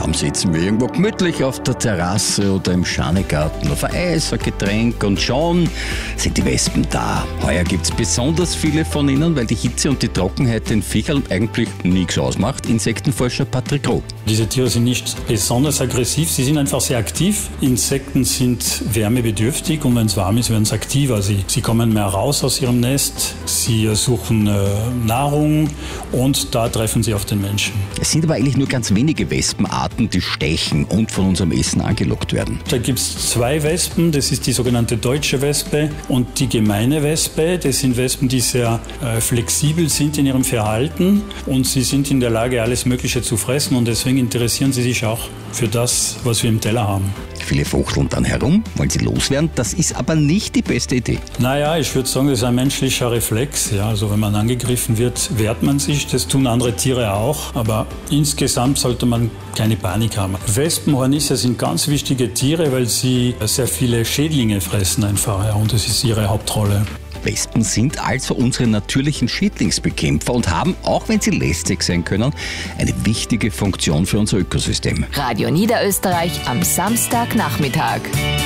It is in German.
daheim sitzen wir irgendwo gemütlich auf der Terrasse oder im Schanigarten auf ein Eis, ein Getränk und schon sind die Wespen da. Heuer gibt's besonders viele von ihnen, weil die Hitze und die Trockenheit den Viechern eigentlich nichts ausmacht. Insektenforscher Patrick Roh. Diese Tiere sind nicht besonders aggressiv, sie sind einfach sehr aktiv. Insekten sind wärmebedürftig und wenn es warm ist, werden sie aktiver. Sie kommen mehr raus aus ihrem Nest, sie suchen Nahrung und da treffen sie auf den Menschen. Es sind aber eigentlich nur ganz wenige Wespenarten, die stechen und von unserem Essen angelockt werden. Da gibt es 2 Wespen, das ist die sogenannte deutsche Wespe und die gemeine Wespe. Das sind Wespen, die sehr flexibel sind in ihrem Verhalten und sie sind in der Lage, alles Mögliche zu fressen und deswegen interessieren sie sich auch für das, was wir im Teller haben. Viele fuchteln dann herum, wollen sie loswerden. Das ist aber nicht die beste Idee. Naja, ich würde sagen, das ist ein menschlicher Reflex. Ja, also wenn man angegriffen wird, wehrt man sich. Das tun andere Tiere auch. Aber insgesamt sollte man keine Panik haben. Wespen, Hornisse sind ganz wichtige Tiere, weil sie sehr viele Schädlinge fressen einfach. Ja, und das ist ihre Hauptrolle. Wespen sind also unsere natürlichen Schädlingsbekämpfer und haben, auch wenn sie lästig sein können, eine wichtige Funktion für unser Ökosystem. Radio Niederösterreich am Samstagnachmittag.